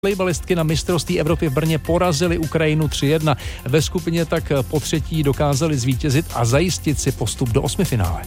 Volejbalistky na mistrovství Evropy v Brně porazily Ukrajinu 3-1. Ve skupině tak po třetí dokázali zvítězit a zajistit si postup do osmifinále.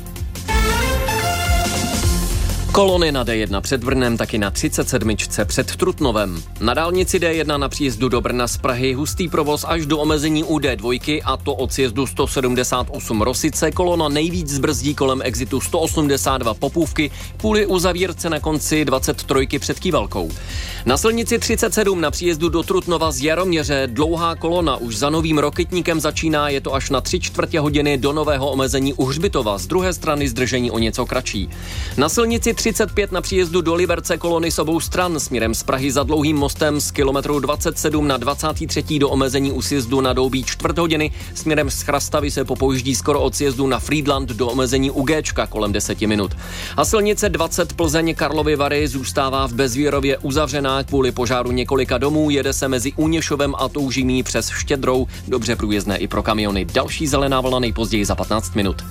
Kolony na D1 před Brnem, taky na 37 před Trutnovem. Na dálnici D1 na příjezdu do Brna z Prahy hustý provoz až do omezení u D2, a to od sjezdu 178 Rosice. Kolona nejvíc zbrzdí kolem exitu 182 Popůvky, kvůli uzavírce na konci 23 před Kývalkou. Na silnici 37 na příjezdu do Trutnova z Jaroměře dlouhá kolona už za Novým Rokytníkem začíná, je to až na 3/4 hodiny do nového omezení u Hřbitova, z druhé strany zdržení o něco kratší. Na silnici 35 na příjezdu do Liberce kolony s obou stran směrem z Prahy za Dlouhým mostem z kilometru 27 na 23. do omezení u sjezdu na Doubí 1/4 hodiny, směrem z Chrastavy se popojíždí skoro od sjezdu na Frýdlant do omezení u Géčka kolem 10 minut. A silnice 20 Plzeň Karlovy Vary zůstává v Bezvírově uzavřená kvůli požáru několika domů, jede se mezi Úněšovem a Toužimí přes Štědrou, dobře průjezdné i pro kamiony. Další zelená vlna nejpozději za 15 minut.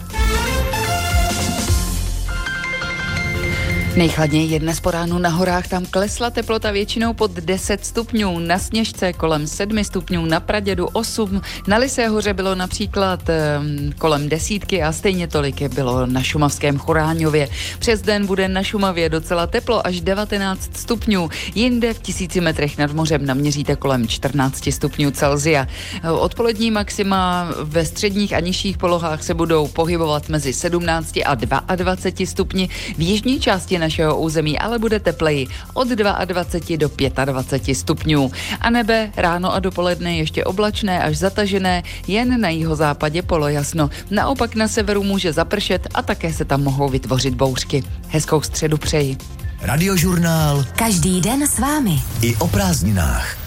Nejchladněji je dnes po ránu na horách, tam klesla teplota většinou pod 10 stupňů, na Sněžce kolem 7 stupňů, na Pradědu 8, na Lysé hoře bylo například kolem 10 a stejně tolik bylo na šumavském Choráňově. Přes den bude na Šumavě docela teplo, až 19 stupňů, jinde v 1000 metrech nad mořem naměříte kolem 14 stupňů Celsia. Odpolední maxima ve středních a nižších polohách se budou pohybovat mezi 17 a 22 stupni, v jižní části našeho území ale bude tepleji od 22 do 25 stupňů. A nebe ráno a dopoledne ještě oblačné až zatažené, jen na jihozápadě polojasno. Naopak na severu může zapršet a také se tam mohou vytvořit bouřky. Hezkou středu přeji. Radiožurnál. Každý den s vámi. I o prázdninách.